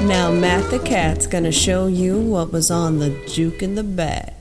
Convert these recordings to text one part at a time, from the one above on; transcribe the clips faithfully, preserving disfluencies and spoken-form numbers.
Now Matt the Cat's gonna show you what was on the juke in the bag.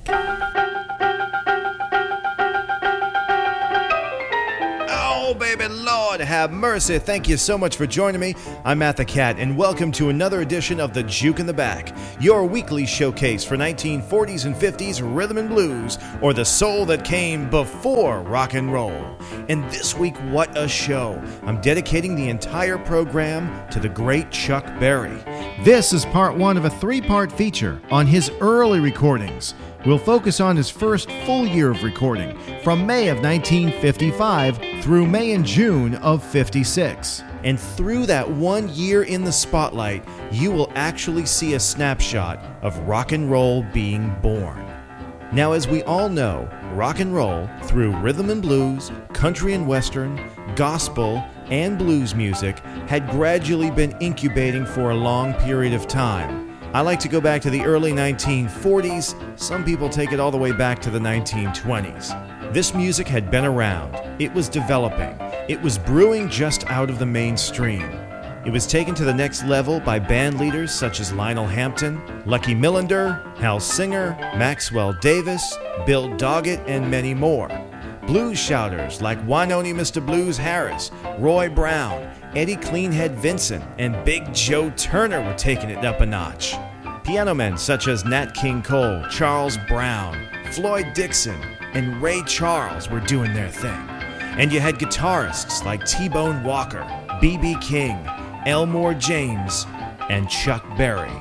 Oh, baby, Lord, have mercy. Thank you so much for joining me. I'm Matt the Cat, and welcome to another edition of The Juke in the Back, your weekly showcase for nineteen forties and fifties rhythm and blues, or the soul that came before rock and roll. And this week, what a show. I'm dedicating the entire program to the great Chuck Berry. This is part one of a three-part feature on his early recordings. We'll focus on his first full year of recording, from May of nineteen fifty-five through May and June of fifty-six. And through that one year in the spotlight, you will actually see a snapshot of rock and roll being born. Now, as we all know, rock and roll, through rhythm and blues, country and western, gospel, and blues music, had gradually been incubating for a long period of time. I like to go back to the early nineteen forties. Some people take it all the way back to the nineteen twenties. This music had been around. It was developing. It was brewing just out of the mainstream. It was taken to the next level by band leaders such as Lionel Hampton, Lucky Millinder, Hal Singer, Maxwell Davis, Bill Doggett, and many more. Blues shouters like Wynonie Mister Blues Harris, Roy Brown, Eddie Cleanhead Vincent, and Big Joe Turner were taking it up a notch. Piano men such as Nat King Cole, Charles Brown, Floyd Dixon, and Ray Charles were doing their thing. And you had guitarists like T-Bone Walker, B B King, Elmore James, and Chuck Berry.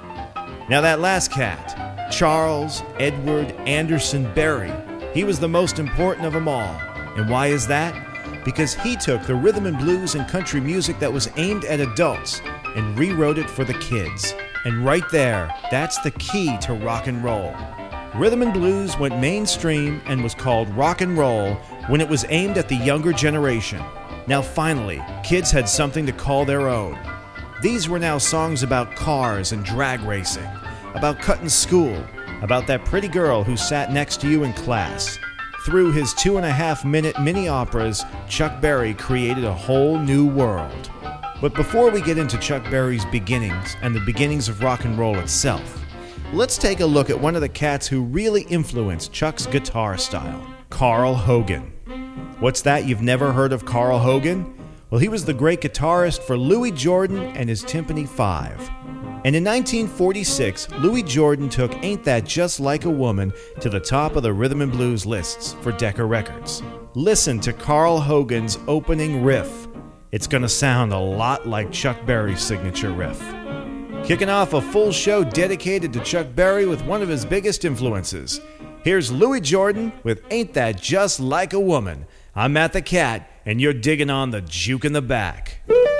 Now that last cat, Charles Edward Anderson Berry, he was the most important of them all. And why is that? Because he took the rhythm and blues and country music that was aimed at adults and rewrote it for the kids. And right there, that's the key to rock and roll. Rhythm and blues went mainstream and was called rock and roll when it was aimed at the younger generation. Now finally, kids had something to call their own. These were now songs about cars and drag racing, about cutting school, about that pretty girl who sat next to you in class. Through his two and a half minute mini operas, Chuck Berry created a whole new world. But before we get into Chuck Berry's beginnings and the beginnings of rock and roll itself, let's take a look at one of the cats who really influenced Chuck's guitar style, Carl Hogan. What's that? You've never heard of Carl Hogan? Well, he was the great guitarist for Louis Jordan and his Tympany Five. And in nineteen forty-six, Louis Jordan took Ain't That Just Like a Woman to the top of the rhythm and blues lists for Decca Records. Listen to Carl Hogan's opening riff. It's going to sound a lot like Chuck Berry's signature riff. Kicking off a full show dedicated to Chuck Berry with one of his biggest influences. Here's Louis Jordan with Ain't That Just Like a Woman. I'm Matt the Cat, and you're digging on the Juke in the Back.